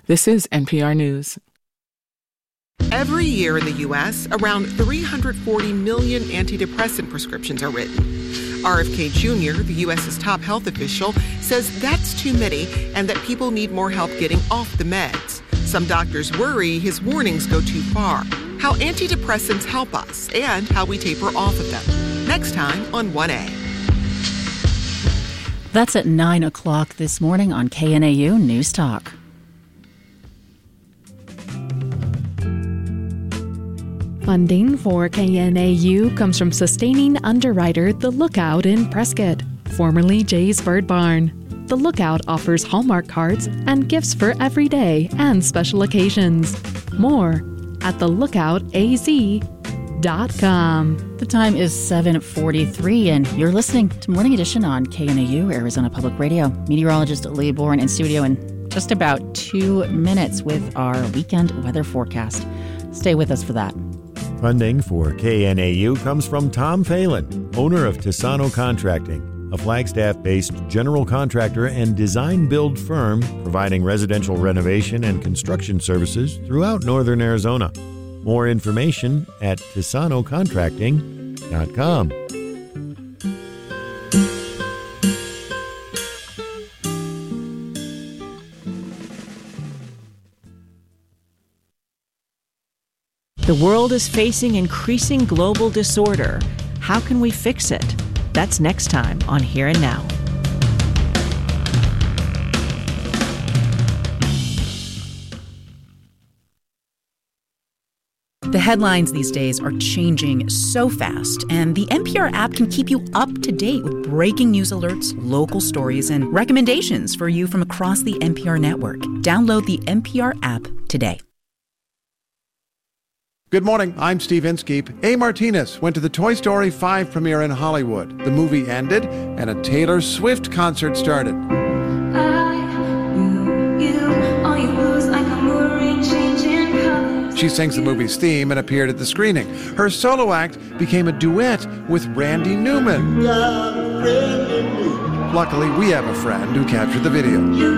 This is NPR News. Every year in the U.S., around 340 million antidepressant prescriptions are written. RFK Jr., the U.S.'s top health official, says that's too many and that people need more help getting off the meds. Some doctors worry his warnings go too far. How antidepressants help us and how we taper off of them. Next time on 1A. That's at 9 o'clock this morning on KNAU News Talk. Funding for KNAU comes from sustaining underwriter The Lookout in Prescott, formerly Jay's Bird Barn. The Lookout offers Hallmark cards and gifts for every day and special occasions. More at thelookoutaz.com. The time is 7:43, and you're listening to Morning Edition on KNAU, Arizona Public Radio. Meteorologist Lee Bourne in studio in just about 2 minutes with our weekend weather forecast. Stay with us for that. Funding for KNAU comes from Tom Phelan, owner of Tisano Contracting, a Flagstaff-based general contractor and design-build firm providing residential renovation and construction services throughout northern Arizona. More information at tisanocontracting.com. The world is facing increasing global disorder. How can we fix it? That's next time on Here and Now. The headlines these days are changing so fast, and the NPR app can keep you up to date with breaking news alerts, local stories, and recommendations for you from across the NPR network. Download the NPR app today. Good morning, I'm Steve Inskeep. A. Martinez went to the Toy Story 5 premiere in Hollywood. The movie ended, and a Taylor Swift concert started. She sings the movie's theme and appeared at the screening. Her solo act became a duet with Randy Newman. Luckily, we have a friend who captured the video.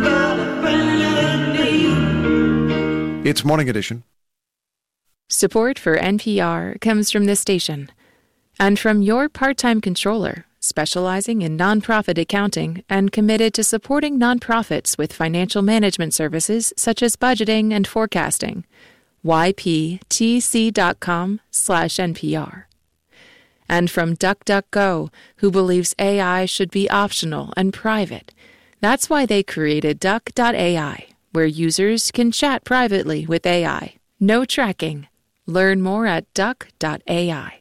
It's Morning Edition. Support for NPR comes from this station and from your part-time controller, specializing in nonprofit accounting and committed to supporting nonprofits with financial management services such as budgeting and forecasting. yptc.com/NPR. And from DuckDuckGo, who believes AI should be optional and private. That's why they created Duck.ai, where users can chat privately with AI. No tracking. Learn more at duck.ai.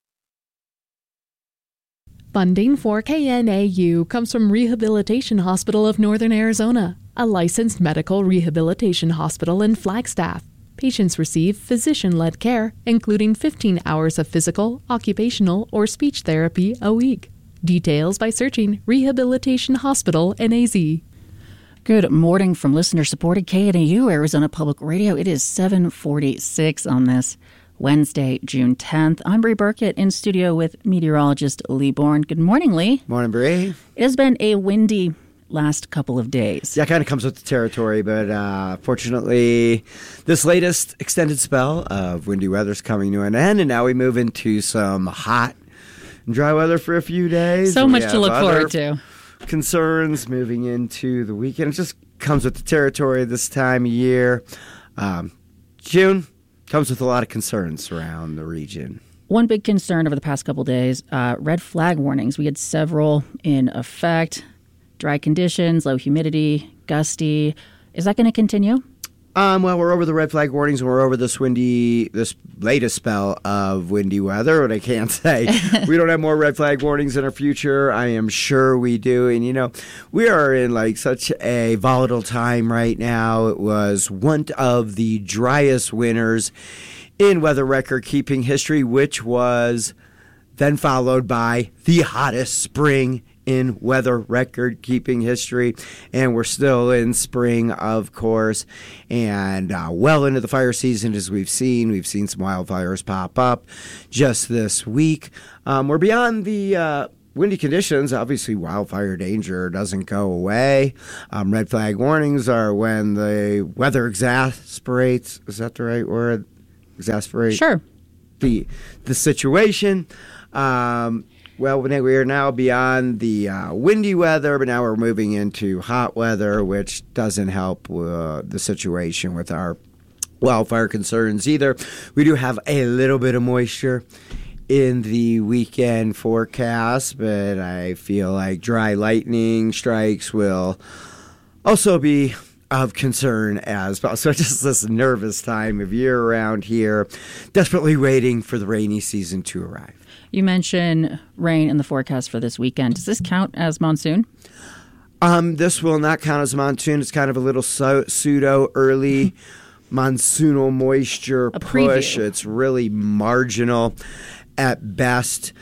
Funding for KNAU comes from Rehabilitation Hospital of Northern Arizona, a licensed medical rehabilitation hospital in Flagstaff. Patients receive physician-led care, including 15 hours of physical, occupational, or speech therapy a week. Details by searching Rehabilitation Hospital NAZ. Good morning from listener-supported KNAU, Arizona Public Radio. It is 7:46 on this Wednesday, June 10th. I'm Bree Burkett in studio with meteorologist Lee Bourne. Good morning, Lee. Morning, Bree. It has been a windy last couple of days. Yeah, it kind of comes with the territory, but fortunately, this latest extended spell of windy weather is coming to an end, and now we move into some hot and dry weather for a few days. So much to look forward to. Concerns moving into the weekend. It just comes with the territory this time of year. June comes with a lot of concerns around the region. One big concern over the past couple of days, red flag warnings. We had several in effect. Dry conditions, low humidity, gusty. Is that going to continue? Well, we're over the red flag warnings, and we're over this latest spell of windy weather. But I can't say we don't have more red flag warnings in our future. I am sure we do. And, we are in such a volatile time right now. It was one of the driest winters in weather record-keeping history, which was then followed by the hottest spring in weather record-keeping history, and we're still in spring, of course, and well into the fire season, as we've seen. We've seen some wildfires pop up just this week. We're beyond the windy conditions, obviously wildfire danger doesn't go away. Red flag warnings are when the weather exasperates. Is that the right word? Exasperate? Sure. The situation. Well, we are now beyond the windy weather, but now we're moving into hot weather, which doesn't help the situation with our wildfire concerns either. We do have a little bit of moisture in the weekend forecast, but I feel like dry lightning strikes will also be of concern as well. So just this nervous time of year around here, desperately waiting for the rainy season to arrive. You mentioned rain in the forecast for this weekend. Does this count as monsoon? This will not count as monsoon. It's kind of a little pseudo early monsoonal moisture push. It's really marginal at best.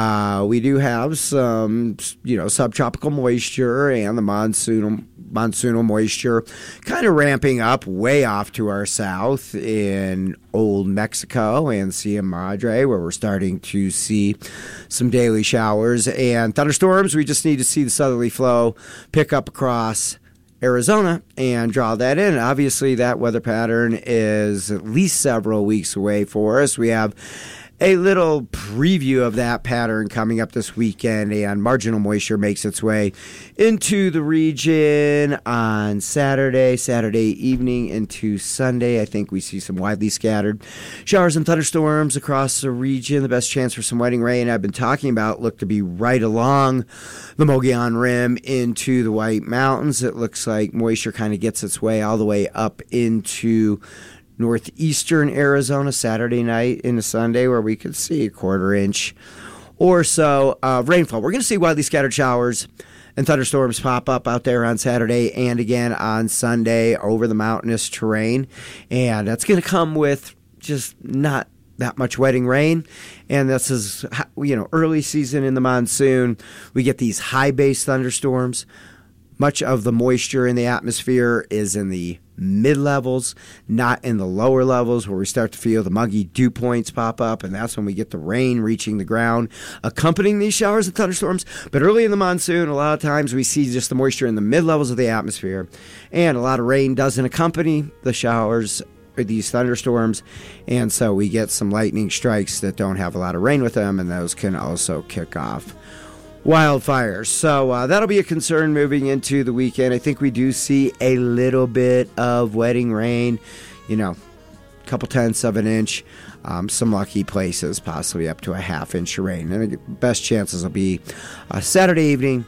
We do have some, subtropical moisture and the monsoonal moisture kind of ramping up way off to our south in Old Mexico and Sierra Madre, where we're starting to see some daily showers and thunderstorms. We just need to see the southerly flow pick up across Arizona and draw that in. Obviously, that weather pattern is at least several weeks away for us. We have a little preview of that pattern coming up this weekend, and marginal moisture makes its way into the region on Saturday evening into Sunday. I think we see some widely scattered showers and thunderstorms across the region. The best chance for some wetting rain I've been talking about look to be right along the Mogollon Rim into the White Mountains. It looks like moisture kind of gets its way all the way up into northeastern Arizona Saturday night into Sunday, where we could see a quarter inch or so of rainfall. We're going to see widely scattered showers and thunderstorms pop up out there on Saturday and again on Sunday over the mountainous terrain. And that's going to come with just not that much wetting rain. And this is, early season in the monsoon. We get these high base thunderstorms. Much of the moisture in the atmosphere is in the mid-levels, not in the lower levels, where we start to feel the muggy dew points pop up, and that's when we get the rain reaching the ground, accompanying these showers and thunderstorms. But early in the monsoon, a lot of times we see just the moisture in the mid-levels of the atmosphere, and a lot of rain doesn't accompany the showers or these thunderstorms, and so we get some lightning strikes that don't have a lot of rain with them, and those can also kick off wildfires. So that'll be a concern moving into the weekend. I think we do see a little bit of wetting rain, a couple tenths of an inch, some lucky places, possibly up to a half inch of rain. And the best chances will be Saturday evening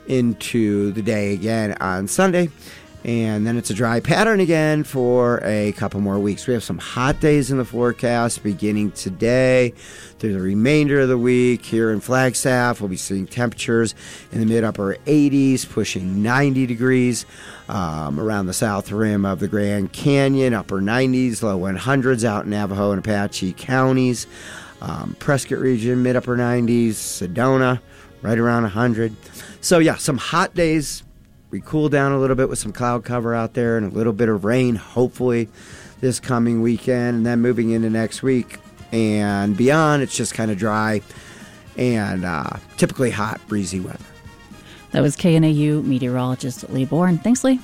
into the day again on Sunday. And then it's a dry pattern again for a couple more weeks. We have some hot days in the forecast beginning today through the remainder of the week. Here in Flagstaff, we'll be seeing temperatures in the mid-upper 80s, pushing 90 degrees. Around the south rim of the Grand Canyon, upper 90s, low 100s out in Navajo and Apache counties. Prescott region, mid-upper 90s. Sedona, right around 100. So, yeah, some hot days. We cool down a little bit with some cloud cover out there and a little bit of rain, hopefully, this coming weekend. And then moving into next week and beyond, it's just kind of dry and typically hot, breezy weather. That was KNAU meteorologist Lee Bourne. Thanks, Lee.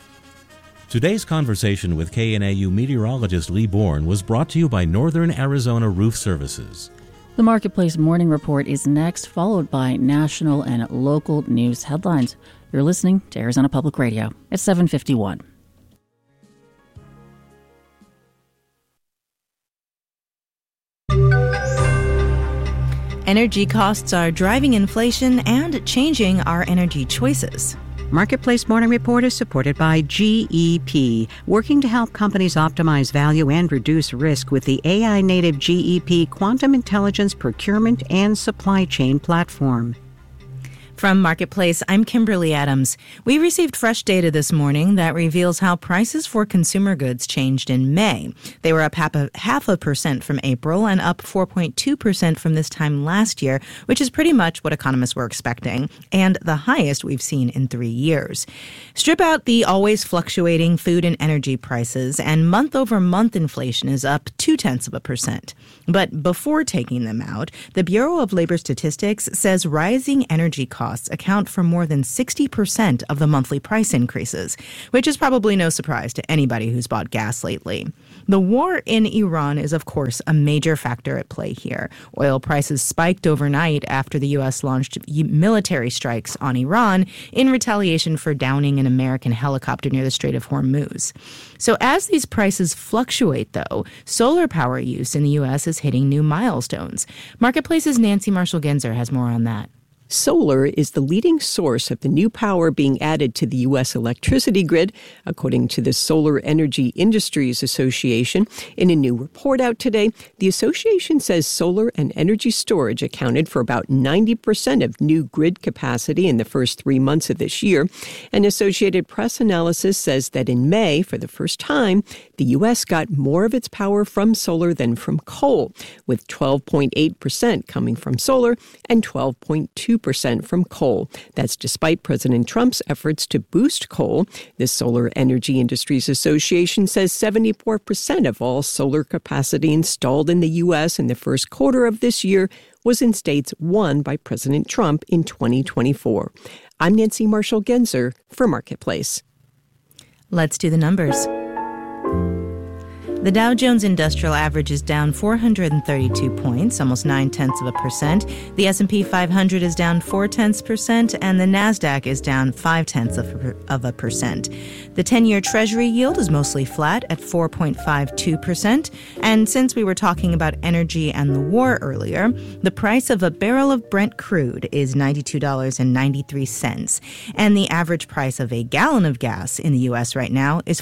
Today's conversation with KNAU meteorologist Lee Bourne was brought to you by Northern Arizona Roof Services. The Marketplace Morning Report is next, followed by national and local news headlines. You're listening to Arizona Public Radio at 7:51. Energy costs are driving inflation and changing our energy choices. Marketplace Morning Report is supported by GEP, working to help companies optimize value and reduce risk with the AI-native GEP Quantum Intelligence Procurement and Supply Chain Platform. From Marketplace, I'm Kimberly Adams. We received fresh data this morning that reveals how prices for consumer goods changed in May. They were up 0.5% from April and up 4.2% from this time last year, which is pretty much what economists were expecting, and the highest we've seen in 3 years. Strip out the always fluctuating food and energy prices, and month-over-month inflation is up 0.2%. But before taking them out, the Bureau of Labor Statistics says rising energy costs account for more than 60% of the monthly price increases, which is probably no surprise to anybody who's bought gas lately. The war in Iran is, of course, a major factor at play here. Oil prices spiked overnight after the U.S. launched military strikes on Iran in retaliation for downing an American helicopter near the Strait of Hormuz. So as these prices fluctuate, though, solar power use in the U.S. is hitting new milestones. Marketplace's Nancy Marshall-Genzer has more on that. Solar is the leading source of the new power being added to the U.S. electricity grid, according to the Solar Energy Industries Association. In a new report out today, the association says solar and energy storage accounted for about 90% of new grid capacity in the first 3 months of this year. And Associated Press analysis says that in May, for the first time, the U.S. got more of its power from solar than from coal, with 12.8% coming from solar and 12.2% from coal. That's despite President Trump's efforts to boost coal. The Solar Energy Industries Association says 74% of all solar capacity installed in the U.S. in the first quarter of this year was in states won by President Trump in 2024. I'm Nancy Marshall-Genzer for Marketplace. Let's do the numbers. The Dow Jones Industrial Average is down 432 points, almost 0.9%. The S&P 500 is down 0.4%, and the Nasdaq is down 0.5%. The 10-year Treasury yield is mostly flat at 4.52%. And since we were talking about energy and the war earlier, the price of a barrel of Brent crude is $92.93, and the average price of a gallon of gas in the U.S. right now is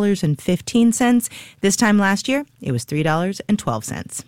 $4.15. This time last year, it was $3.12.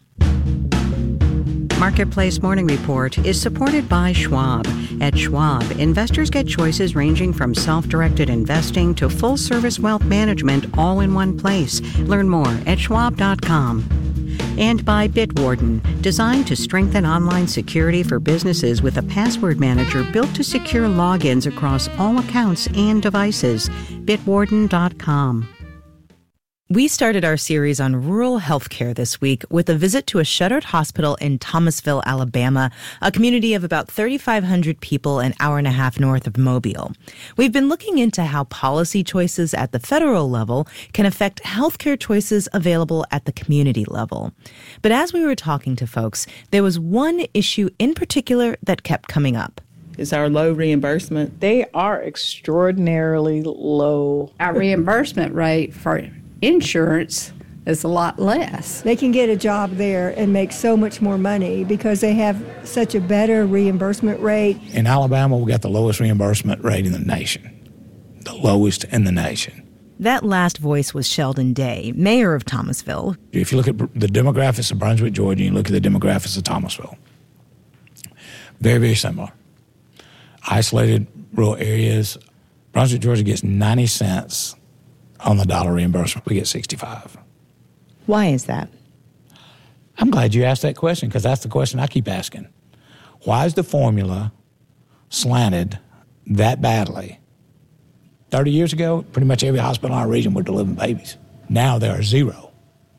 Marketplace Morning Report is supported by Schwab. At Schwab, investors get choices ranging from self-directed investing to full-service wealth management all in one place. Learn more at schwab.com. And by Bitwarden, designed to strengthen online security for businesses with a password manager built to secure logins across all accounts and devices. Bitwarden.com. We started our series on rural healthcare this week with a visit to a shuttered hospital in Thomasville, Alabama, a community of about 3,500 people an hour and a half north of Mobile. We've been looking into how policy choices at the federal level can affect healthcare choices available at the community level. But as we were talking to folks, there was one issue in particular that kept coming up. Is our low reimbursement. They are extraordinarily low. Our reimbursement rate for insurance is a lot less. They can get a job there and make so much more money because they have such a better reimbursement rate. In Alabama, we got the lowest reimbursement rate in the nation. The lowest in the nation. That last voice was Sheldon Day, mayor of Thomasville. If you look at the demographics of Brunswick, Georgia, and you look at the demographics of Thomasville, very, very similar. Isolated rural areas. Brunswick, Georgia gets 90 cents on the dollar reimbursement. We get 65. Why is that? I'm glad you asked that question because that's the question I keep asking. Why is the formula slanted that badly? 30 years ago, pretty much every hospital in our region were delivering babies. Now there are zero.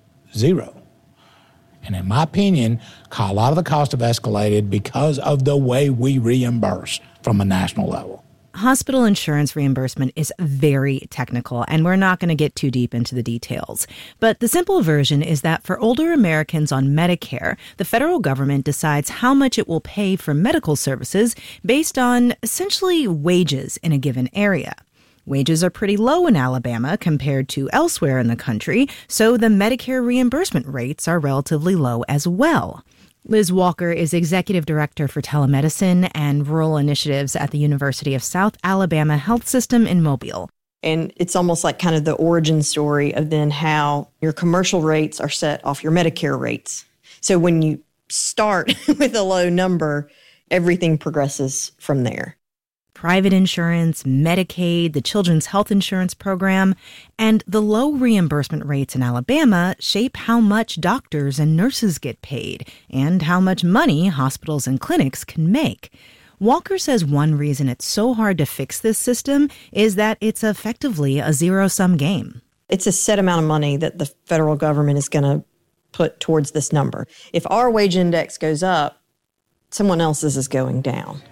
And in my opinion, a lot of the costs have escalated because of the way we reimburse from a national level. Hospital insurance reimbursement is very technical, and we're not going to get too deep into the details. But the simple version is that for older Americans on Medicare, the federal government decides how much it will pay for medical services based on essentially wages in a given area. Wages are pretty low in Alabama compared to elsewhere in the country, so the Medicare reimbursement rates are relatively low as well. Liz Walker is Executive Director for Telemedicine and Rural Initiatives at the University of South Alabama Health System in Mobile. And it's almost like kind of the origin story of then how your commercial rates are set off your Medicare rates. So when you start with a low number, everything progresses from there. Private insurance, Medicaid, the Children's Health Insurance Program, and the low reimbursement rates in Alabama shape how much doctors and nurses get paid and how much money hospitals and clinics can make. Walker says one reason it's so hard to fix this system is that it's effectively a zero-sum game. It's a set amount of money that the federal government is going to put towards this number. If our wage index goes up, someone else's is going down.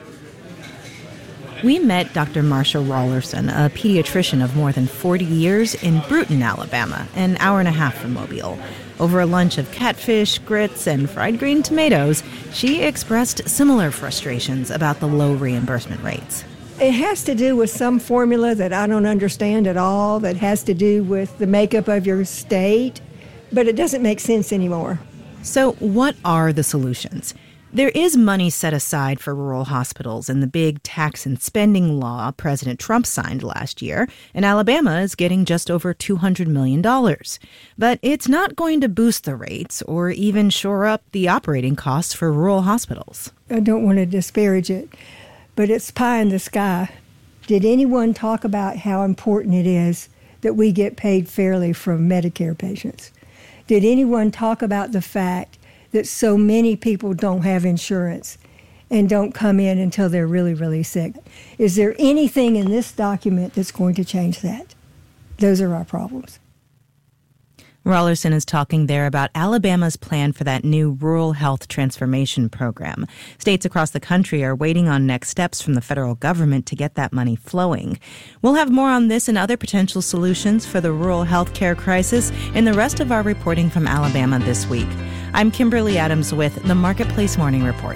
We met Dr. Marsha Rollerson, a pediatrician of more than 40 years in Bruton, Alabama, an hour and a half from Mobile. Over a lunch of catfish, grits, and fried green tomatoes, she expressed similar frustrations about the low reimbursement rates. It has to do with some formula that I don't understand at all, that has to do with the makeup of your state, but it doesn't make sense anymore. So what are the solutions? There is money set aside for rural hospitals in the big tax and spending law President Trump signed last year, and Alabama is getting just over $200 million. But it's not going to boost the rates or even shore up the operating costs for rural hospitals. I don't want to disparage it, but it's pie in the sky. Did anyone talk about how important it is that we get paid fairly from Medicare patients? Did anyone talk about the fact that so many people don't have insurance and don't come in until they're really, really sick? Is there anything in this document that's going to change that? Those are our problems. Rollerson is talking there about Alabama's plan for that new Rural Health Transformation Program. States across the country are waiting on next steps from the federal government to get that money flowing. We'll have more on this and other potential solutions for the rural health care crisis in the rest of our reporting from Alabama this week. I'm Kimberly Adams with the Marketplace Morning Report.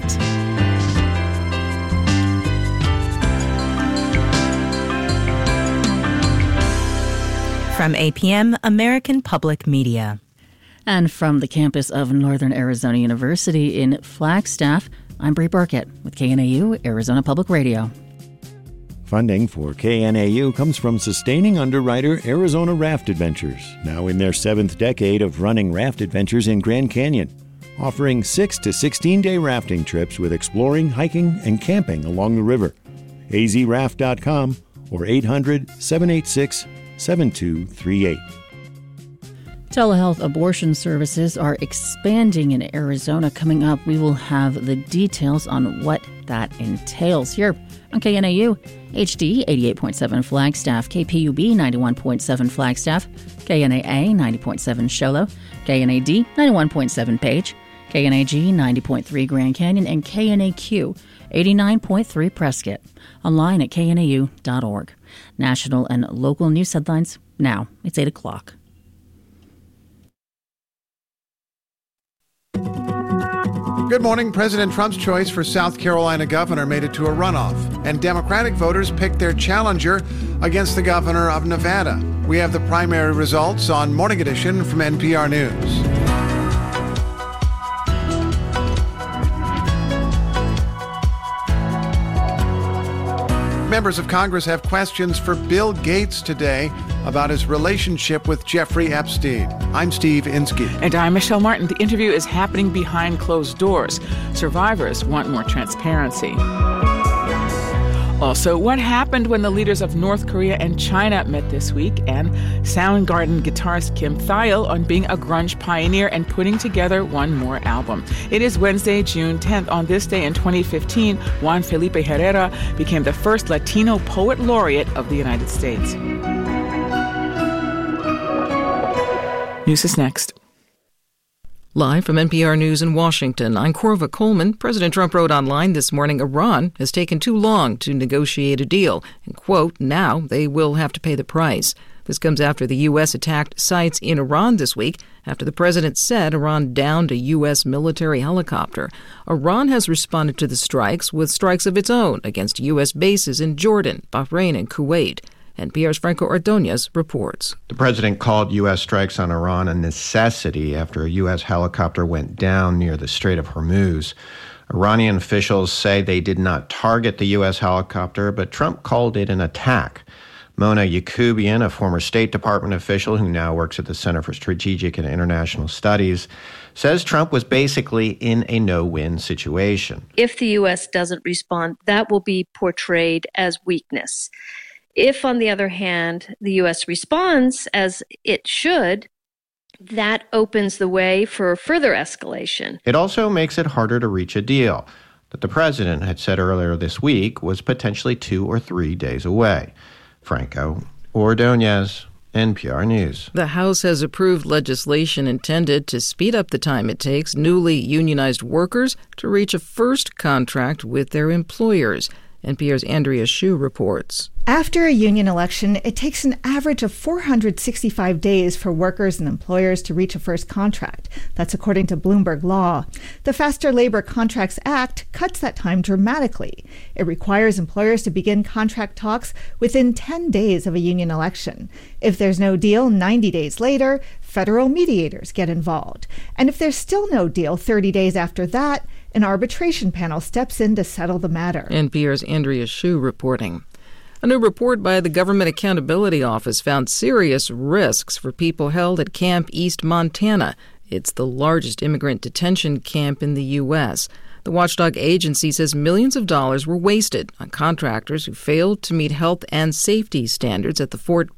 From APM, American Public Media. And from the campus of Northern Arizona University in Flagstaff, I'm Bree Burkett with KNAU Arizona Public Radio. Funding for KNAU comes from sustaining underwriter Arizona Raft Adventures, now in their 7th decade of running raft adventures in Grand Canyon, offering 6 to 16-day rafting trips with exploring, hiking, and camping along the river. azraft.com or 800-786-7238. Telehealth abortion services are expanding in Arizona. Coming up, we will have the details on what that entails here on KNAU, HD 88.7 Flagstaff, KPUB 91.7 Flagstaff, KNAA 90.7 Show Low, KNAD 91.7 Page, KNAG 90.3 Grand Canyon, and KNAQ 89.3 Prescott. Online at knau.org. National and local news headlines now. It's 8 o'clock. Good morning. President Trump's choice for South Carolina governor made it to a runoff, and Democratic voters picked their challenger against the governor of Nevada. We have the primary results on Morning Edition from NPR News. Members of Congress have questions for Bill Gates today about his relationship with Jeffrey Epstein. I'm Steve Inskeep. And I'm Michelle Martin. The interview is happening behind closed doors. Survivors want more transparency. Also, what happened when the leaders of North Korea and China met this week, and Soundgarden guitarist Kim Thayil on being a grunge pioneer and putting together one more album. It is Wednesday, June 10th. On this day in 2015, Juan Felipe Herrera became the first Latino poet laureate of the United States. News is next. Live from NPR News in Washington, I'm Corva Coleman. President Trump wrote online this morning Iran has taken too long to negotiate a deal, and, quote, now they will have to pay the price. This comes after the U.S. attacked sites in Iran this week, after the president said Iran downed a U.S. military helicopter. Iran has responded to the strikes with strikes of its own against U.S. bases in Jordan, Bahrain, and Kuwait. NPR's Franco Ordonez reports. The president called U.S. strikes on Iran a necessity after a U.S. helicopter went down near the Strait of Hormuz. Iranian officials say they did not target the U.S. helicopter, but Trump called it an attack. Mona Yacoubian, a former State Department official who now works at the Center for Strategic and International Studies, says Trump was basically in a no-win situation. If the U.S. doesn't respond, that will be portrayed as weakness. If, on the other hand, the U.S. responds as it should, that opens the way for further escalation. It also makes it harder to reach a deal that the president had said earlier this week was potentially 2 or 3 days away. Franco Ordonez, NPR News. The House has approved legislation intended to speed up the time it takes newly unionized workers to reach a first contract with their employers. NPR's Andrea Hsu reports. After a union election, it takes an average of 465 days for workers and employers to reach a first contract. That's according to Bloomberg Law. The Faster Labor Contracts Act cuts that time dramatically. It requires employers to begin contract talks within 10 days of a union election. If there's no deal 90 days later, federal mediators get involved. And if there's still no deal 30 days after that, an arbitration panel steps in to settle the matter. NPR's Andrea Hsu reporting. A new report by the Government Accountability Office found serious risks for people held at Camp East Montana. It's the largest immigrant detention camp in the U.S. The watchdog agency says millions of dollars were wasted on contractors who failed to meet health and safety standards at the Fort